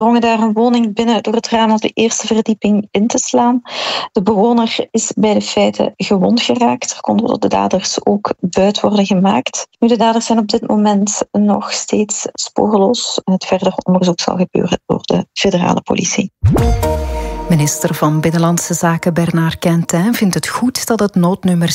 drongen daar een woning binnen door het raam op de eerste verdieping in te slaan. De bewoner is bij de feiten gewond geraakt. Er konden door de daders ook buit worden gemaakt. Nu, de daders zijn op dit moment nog steeds spoorloos. En het verdere onderzoek zal gebeuren door de federale politie. Minister van Binnenlandse Zaken Bernard Quintin vindt het goed dat het noodnummer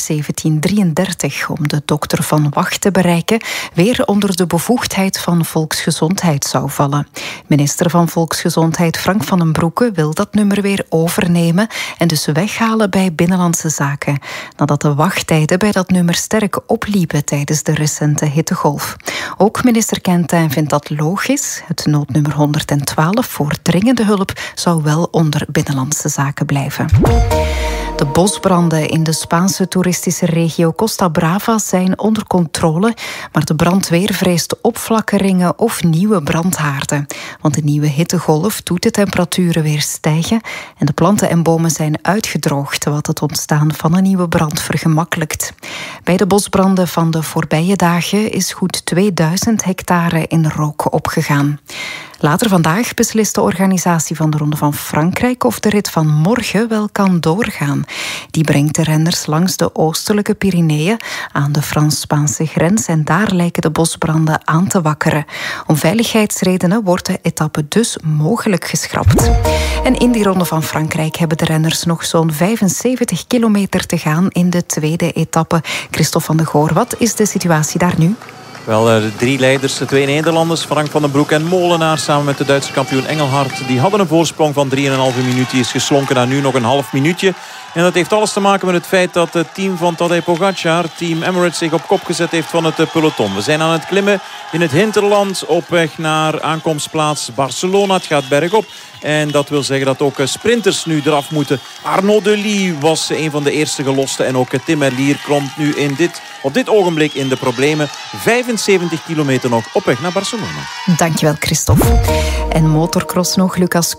1733 om de dokter Van Wacht te bereiken weer onder de bevoegdheid van Volksgezondheid zou vallen. Minister van Volksgezondheid Frank van den Broeke wil dat nummer weer overnemen en dus weghalen bij Binnenlandse Zaken, nadat de wachttijden bij dat nummer sterk opliepen tijdens de recente hittegolf. Ook minister Quintin vindt dat logisch. Het noodnummer 112 voor dringende hulp zou wel onder Binnenlandse Zaken blijven. De bosbranden in de Spaanse toeristische regio Costa Brava zijn onder controle, maar de brandweer vreest opflakkeringen of nieuwe brandhaarden. Want de nieuwe hittegolf doet de temperaturen weer stijgen en de planten en bomen zijn uitgedroogd, wat het ontstaan van een nieuwe brand vergemakkelijkt. Bij de bosbranden van de voorbije dagen is goed 2000 hectare in rook opgegaan. Later vandaag beslist de organisatie van de Ronde van Frankrijk of de rit van morgen wel kan doorgaan. Die brengt de renners langs de oostelijke Pyreneeën aan de Frans-Spaanse grens en daar lijken de bosbranden aan te wakkeren. Om veiligheidsredenen wordt de etappe dus mogelijk geschrapt. En in die Ronde van Frankrijk hebben de renners nog zo'n 75 kilometer te gaan in de tweede etappe. Christophe van de Goor, wat is de situatie daar nu? Wel, de drie leiders, de twee Nederlanders, Frank van den Broek en Molenaar, samen met de Duitse kampioen Engelhard, die hadden een voorsprong van 3,5 minuut. Die is geslonken naar nu nog een half minuutje. En dat heeft alles te maken met het feit dat het team van Tadej Pogacar, Team Emirates, zich op kop gezet heeft van het peloton. We zijn aan het klimmen in het hinterland op weg naar aankomstplaats Barcelona. Het gaat bergop. En dat wil zeggen dat ook sprinters nu eraf moeten. Arnaud Delis was een van de eerste gelosten. En ook Tim Merlier komt nu op dit ogenblik in de problemen. 75 kilometer nog op weg naar Barcelona. Dankjewel, Christophe. En motocross nog.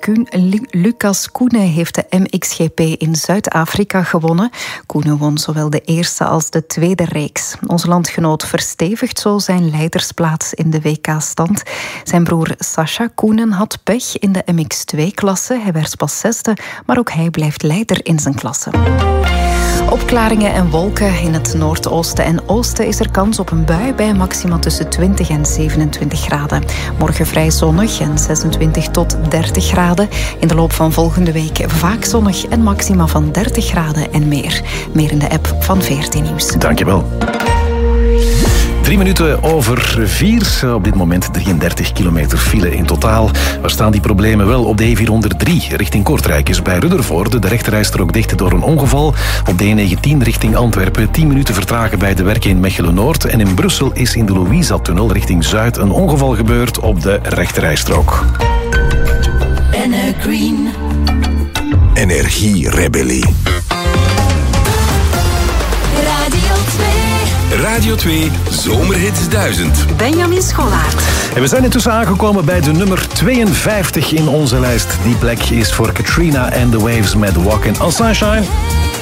Lucas Koenen heeft de MXGP in Zuid-Afrika gewonnen. Koenen won zowel de eerste als de tweede reeks. Onze landgenoot verstevigt zo zijn leidersplaats in de WK-stand. Zijn broer Sascha Koenen had pech in de MX2-klasse. Hij werd pas zesde, maar ook hij blijft leider in zijn klasse. Opklaringen en wolken. In het noordoosten en oosten is er kans op een bui bij maxima tussen 20 en 27 graden. Morgen vrij zonnig en 26 tot 30 graden. In de loop van volgende week vaak zonnig en maxima van 30 graden en meer. Meer in de app van VRT Nieuws. Dankjewel. 3 minuten over 4. Op dit moment 33 kilometer file in totaal. Waar staan die problemen? Wel, op de E403 richting Kortrijk is bij Ruddervoorde de rechterrijstrook dicht door een ongeval. Op de E19 richting Antwerpen 10 minuten vertragen bij de werken in Mechelen-Noord. En in Brussel is in de Louisa-tunnel richting Zuid een ongeval gebeurd op de rechterrijstrook. Green. Energierebellie. Radio 2 Zomerhits 1000. Benjamin Schollaert. En we zijn intussen aangekomen bij de nummer 52 in onze lijst. Die plek is voor Katrina and the Waves met Walkin' on Sunshine.